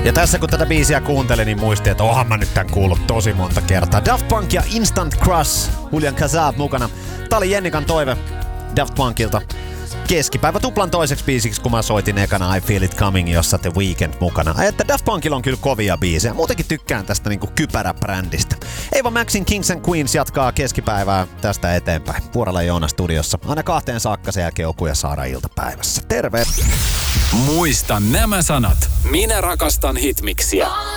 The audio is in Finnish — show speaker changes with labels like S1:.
S1: Ja tässä kun tätä biisiä kuuntelin, niin muistin, että oonhan mä nyt tän kuullut tosi monta kertaa. Daft Punk ja Instant Crush, Julian Casab mukana. Tää oli Jennikan toive Daft Punkilta. Keskipäivä tuplan toiseksi biisiksi, kun mä soitin ekana I Feel It Coming, jossa The Weeknd mukana. Että Daft Punkilla on kyllä kovia biisejä. Muutenkin tykkään tästä niinku kypäräbrändistä. Eva Maxin Kings and Queens jatkaa keskipäivää tästä eteenpäin. Vuorella Joona studiossa. Aina 2 saakka, sen jälkeen Oku ja Saara iltapäivässä. Terve!
S2: Muista nämä sanat. Minä rakastan hitmiksiä.